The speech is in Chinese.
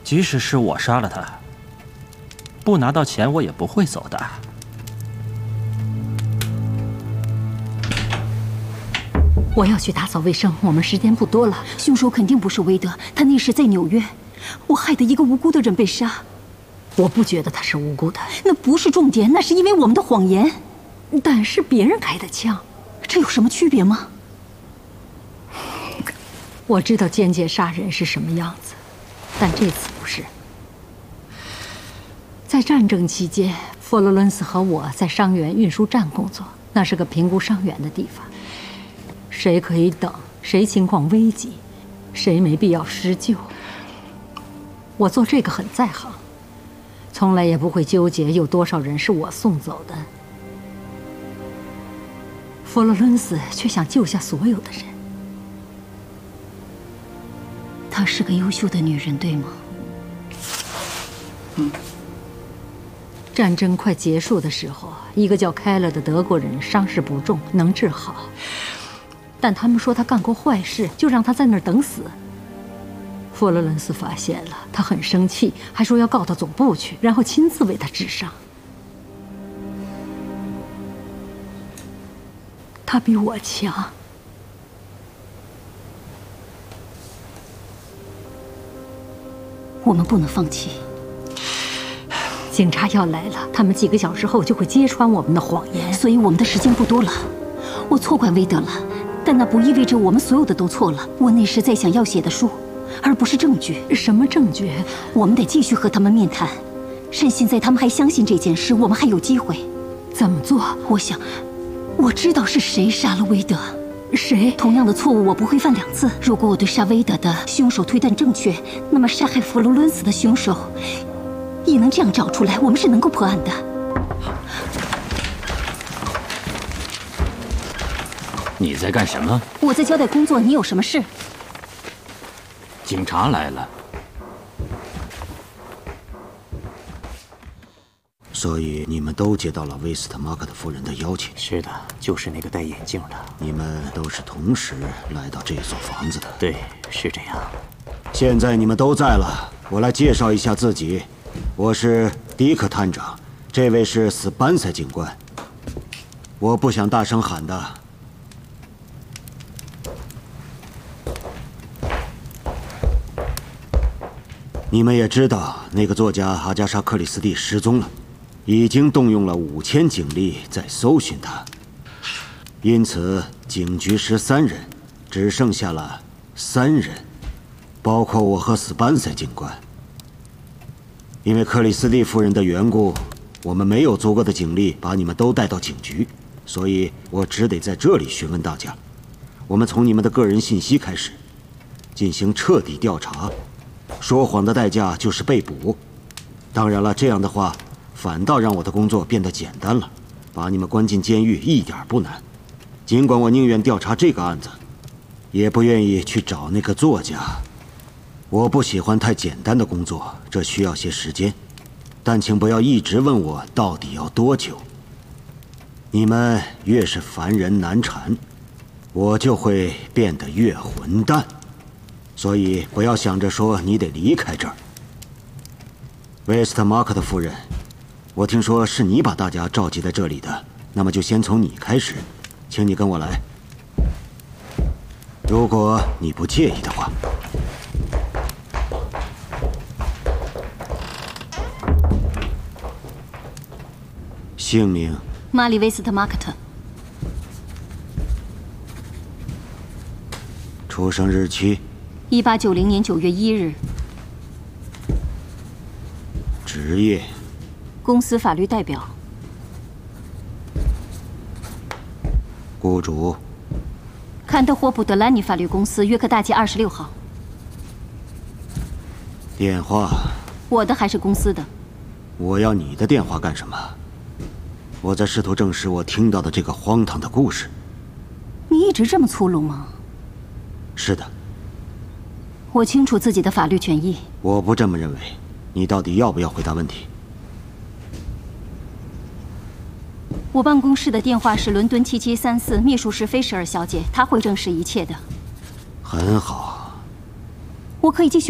即使是我杀了他，不拿到钱我也不会走的。 我要去打扫卫生，我们时间不多了。凶手肯定不是韦德，他那时在纽约，我害得一个无辜的人被杀。我不觉得他是无辜的，那不是重点，那是因为我们的谎言。但是别人开的枪，这有什么区别吗？我知道间接杀人是什么样子，但这次不是。在战争期间，佛罗伦斯和我在伤员运输站工作，那是个评估伤员的地方。谁可以等，谁情况危急，谁没必要施救。我做这个很在行，从来也不会纠结有多少人是我送走的。佛罗伦斯却想救下所有的人。她是个优秀的女人，对吗？战争快结束的时候，一个叫开勒的德国人伤势不重，能治好。但他们说他干过坏事，就让他在那儿等死。佛罗伦斯发现了，他很生气，还说要告到总部去，然后亲自为他治伤。他比我强。我们不能放弃。警察要来了，他们几个小时后就会揭穿我们的谎言，所以我们的时间不多了。我错怪韦德了，但那不意味着我们所有的都错了。我那时在想要写的书，而不是证据。什么证据？我们得继续和他们面谈。趁现在他们还相信这件事，我们还有机会。怎么做？我想，我知道是谁杀了韦德。谁？同样的错误我不会犯2次。如果我对杀韦德的凶手推断正确，那么杀害佛罗伦斯的凶手也能这样找出来，我们是能够破案的。 你在干什么？ 我在交代工作，你有什么事？ 警察来了。 所以你们都接到了威斯特马克特夫人的邀请？ 是的，就是那个戴眼镜的。 你们都是同时来到这所房子的？ 对，是这样。 现在你们都在了，我来介绍一下自己。我是迪克探长，这位是斯班塞警官。我不想大声喊的。你们也知道，那个作家阿加莎·克里斯蒂失踪了，已经动用了5000警力在搜寻他，因此警局13人，只剩下了3人，包括我和斯班塞警官。因为克里斯蒂夫人的缘故，我们没有足够的警力把你们都带到警局，所以我只得在这里询问大家。我们从你们的个人信息开始，进行彻底调查。说谎的代价就是被捕。当然了，这样的话反倒让我的工作变得简单了，把你们关进监狱一点不难。尽管我宁愿调查这个案子，也不愿意去找那个作家。我不喜欢太简单的工作，这需要些时间。但请不要一直问我到底要多久。你们越是烦人难缠，我就会变得越混蛋。所以不要想着说你得离开这儿。威斯特马克特夫人，我听说是你把大家召集在这里的，那么就先从你开始，请你跟我来，如果你不介意的话。姓名： 玛丽·威斯特马克特。 出生日期 ：1890年9月1日。 职业： 公司法律代表。 雇主： 坎德霍普德兰尼法律公司，约克大街26号。 电话： 我的还是公司的？ 我要你的电话干什么？我在试图证实我听到的这个荒唐的故事。 你一直这么粗鲁吗？ 是的。 我清楚自己的法律权益。 我不这么认为。你到底要不要回答问题？ 我办公室的电话是伦敦7734，秘书是菲舍尔小姐，她会证实一切的。 很好。 我可以继续。